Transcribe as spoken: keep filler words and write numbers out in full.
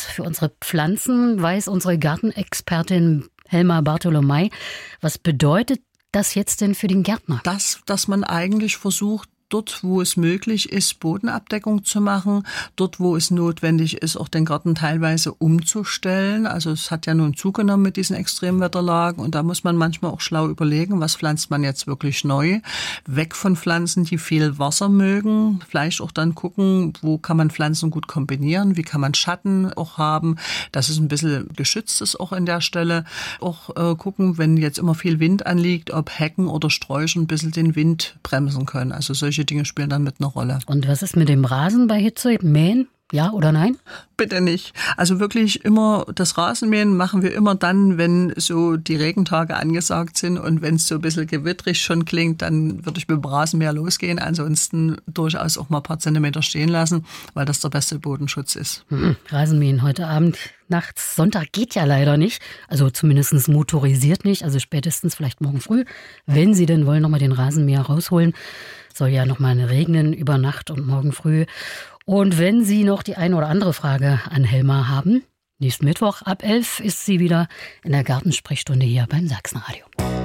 für unsere Pflanzen, weiß unsere Gartenexpertin Helma Bartolomei. Was bedeutet das jetzt denn für den Gärtner? Das, dass man eigentlich versucht, dort, wo es möglich ist, Bodenabdeckung zu machen, dort, wo es notwendig ist, auch den Garten teilweise umzustellen. Also es hat ja nun zugenommen mit diesen Extremwetterlagen und da muss man manchmal auch schlau überlegen, was pflanzt man jetzt wirklich neu. Weg von Pflanzen, die viel Wasser mögen. Vielleicht auch dann gucken, wo kann man Pflanzen gut kombinieren, wie kann man Schatten auch haben, dass es ein bisschen geschützt ist auch an der Stelle. Auch äh, gucken, wenn jetzt immer viel Wind anliegt, ob Hecken oder Sträucher ein bisschen den Wind bremsen können. Also solche Dinge spielen dann mit einer Rolle. Und was ist mit dem Rasen bei Hitze? Mähen? Ja oder nein? Bitte nicht. Also wirklich immer, das Rasenmähen machen wir immer dann, wenn so die Regentage angesagt sind und wenn es so ein bisschen gewittrig schon klingt, dann würde ich mit dem Rasenmäher losgehen. Ansonsten durchaus auch mal ein paar Zentimeter stehen lassen, weil das der beste Bodenschutz ist. Hm, Rasenmähen heute Abend, nachts, Sonntag geht ja leider nicht. Also zumindest motorisiert nicht, also spätestens vielleicht morgen früh. Wenn Sie denn wollen, nochmal den Rasenmäher rausholen. Soll ja nochmal regnen über Nacht und morgen früh. Und wenn Sie noch die eine oder andere Frage an Helma haben, nächsten Mittwoch ab elf ist sie wieder in der Gartensprechstunde hier beim Sachsenradio.